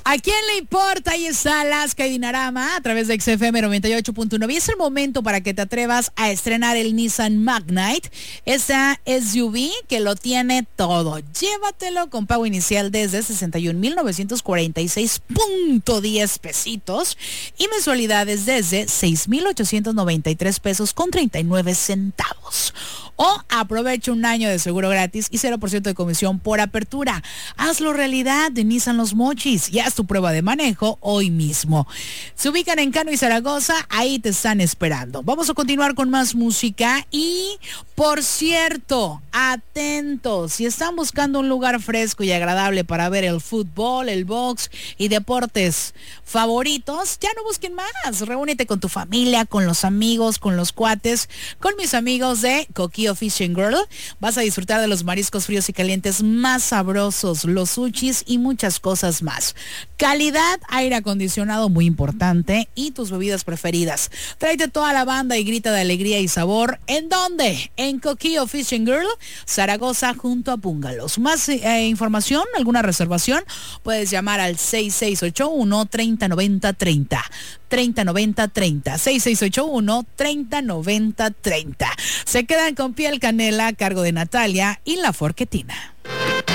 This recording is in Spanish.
¿A quién le importa? Ahí está Alaska y Dinarama a través de XFM 98.9. Y es el momento para que te atrevas a estrenar el Nissan Magnite, esa SUV que lo tiene todo. Llévatelo con pago inicial desde 61,946.10 pesitos y mensualidades desde 6,893 pesos con 39 centavos. O aprovecha un año de seguro gratis y 0% de comisión por apertura. Hazlo realidad de Nissan Los Mochis y haz tu prueba de manejo hoy mismo. Se ubican en Cano y Zaragoza, ahí te están esperando. Vamos a continuar con más música y, por cierto, atentos, si están buscando un lugar fresco y agradable para ver el fútbol, el box y deportes favoritos, ya no busquen más. Reúnete con tu familia, con los amigos, con los cuates, con mis amigos de Coquillo Fishing Girl. Vas a disfrutar de los mariscos fríos y calientes más sabrosos, los sushis y muchas cosas más. Calidad, aire acondicionado muy importante y tus bebidas preferidas. Tráete toda la banda y grita de alegría y sabor. ¿En dónde? En Coquillo Fishing Girl, Zaragoza, junto a Púngalos. Más información, alguna reservación, puedes llamar al 6681-3090-30. 3090-30. 6681-3090-30. Se quedan con Piel Canela a cargo de Natalia y La Forquetina.